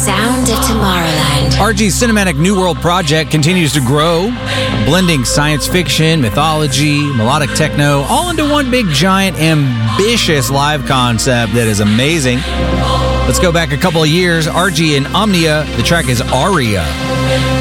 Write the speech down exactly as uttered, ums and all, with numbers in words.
sound of Tomorrowland. R G's Cinematic New World project continues to grow, blending science fiction, mythology, melodic techno, all into one big, giant, ambitious live concept that is amazing. Let's go back a couple of years. R G and Omnia, the track is Aria.